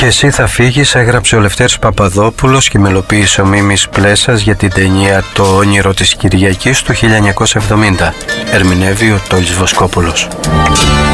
«Και εσύ θα φύγεις», έγραψε ο Λευτέρης Παπαδόπουλος και μελοποίησε ο Μίμης Πλέσας για την ταινία «Το όνειρο της Κυριακής» του 1970. Ερμηνεύει ο Τόλης Βοσκόπουλος.